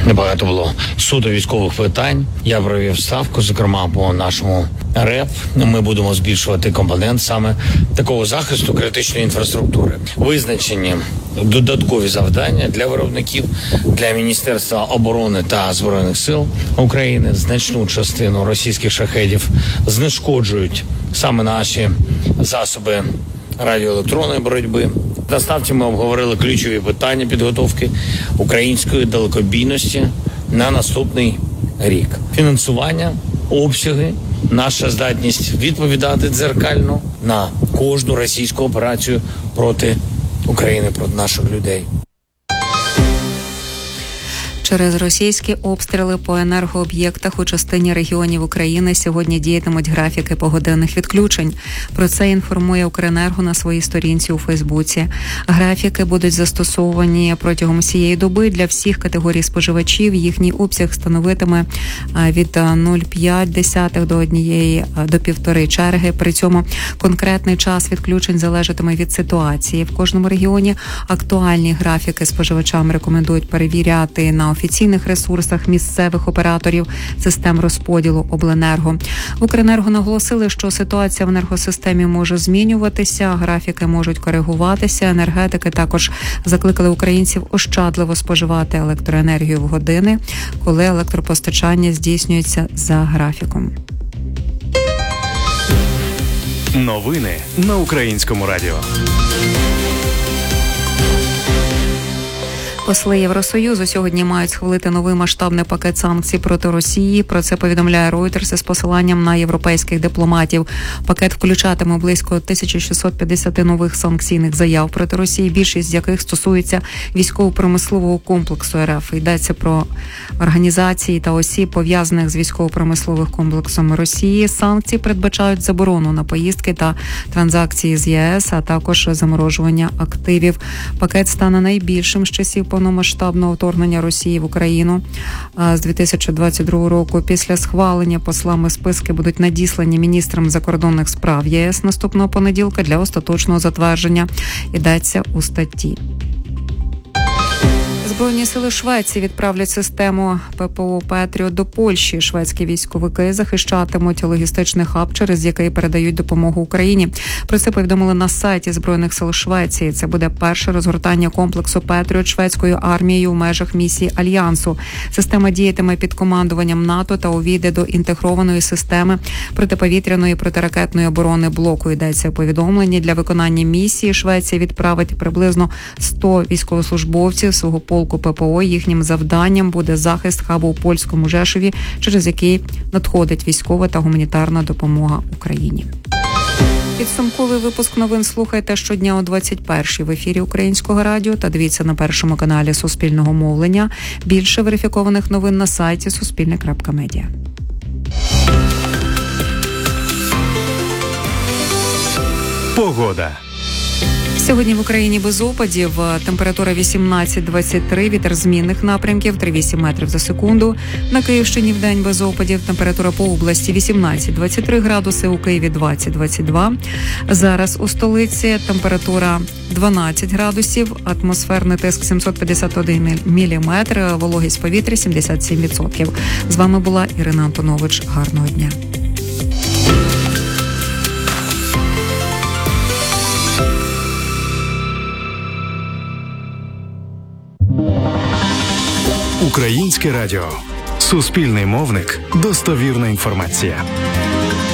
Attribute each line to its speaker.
Speaker 1: Небагато було суто військових питань. Я провів ставку, зокрема, по нашому РЕП. Ми будемо збільшувати компонент саме такого захисту критичної інфраструктури. Визначені додаткові завдання для виробників, для Міністерства оборони та Збройних сил України. Значну частину російських шахедів знешкоджують саме наші засоби радіоелектронної боротьби. На ставці ми обговорили ключові питання підготовки української далекобійності на наступний рік. Фінансування, обсяги, наша здатність відповідати дзеркально на кожну російську операцію проти України, проти наших людей.
Speaker 2: Через російські обстріли по енергооб'єктах у частині регіонів України сьогодні діятимуть графіки погодинних відключень. Про це інформує Укренерго на своїй сторінці у Фейсбуці. Графіки будуть застосовані протягом всієї доби для всіх категорій споживачів. Їхній обсяг становитиме від 0,5 до 1 до 1,5 черги. При цьому конкретний час відключень залежатиме від ситуації в кожному регіоні. Актуальні графіки споживачам рекомендують перевіряти на офіційних ресурсах місцевих операторів систем розподілу обленерго. В Укренерго наголосили, що ситуація в енергосистемі може змінюватися, графіки можуть коригуватися. Енергетики також закликали українців ощадливо споживати електроенергію в години, коли електропостачання здійснюється за графіком.
Speaker 3: Новини на Українському радіо.
Speaker 2: Посли Євросоюзу сьогодні мають схвалити новий масштабний пакет санкцій проти Росії. Про це повідомляє Reuters із посиланням на європейських дипломатів. Пакет включатиме близько 1650 нових санкційних заяв проти Росії, більшість з яких стосується військово-промислового комплексу РФ. Йдеться про організації та осіб, пов'язаних з військово-промисловим комплексом Росії. Санкції передбачають заборону на поїздки та транзакції з ЄС, а також заморожування активів. Пакет стане найбільшим з часів повномасштабного вторгнення Росії в Україну з 2022 року. Після схвалення послами списки будуть надіслані міністрам закордонних справ ЄС наступного понеділка для остаточного затвердження. Йдеться у статті. Збройні сили Швеції відправлять систему ППО «Петріот» до Польщі. Шведські військовики захищатимуть логістичний хаб, через який передають допомогу Україні. Про це повідомили на сайті Збройних сил Швеції. Це буде перше розгортання комплексу «Петріот» шведською армією в межах місії Альянсу. Система діятиме під командуванням НАТО та увійде до інтегрованої системи протиповітряної і протиракетної оборони блоку. Йдеться у повідомленні. Для виконання місії Швеція відправить приблизно 100 військовослужбовців свого полку ППО. Їхнім завданням буде захист хабу у польському Жешові, через який надходить військова та гуманітарна допомога Україні. Підсумковий випуск новин слухайте щодня о 21-й в ефірі Українського радіо та дивіться на Першому каналі Суспільного мовлення. Більше верифікованих новин на сайті suspilne.media.
Speaker 3: Погода.
Speaker 2: Сьогодні в Україні без опадів, температура 18-23, вітер змінних напрямків 3,8 метрів за секунду. На Київщині вдень без опадів, температура по області 18-23 градуси, у Києві 20-22. Зараз у столиці температура 12 градусів, атмосферний тиск 751 міліметр, вологість повітря 77%. З вами була Ірина Антонович. Гарного дня.
Speaker 3: Українське радіо. Суспільний мовник. Достовірна інформація.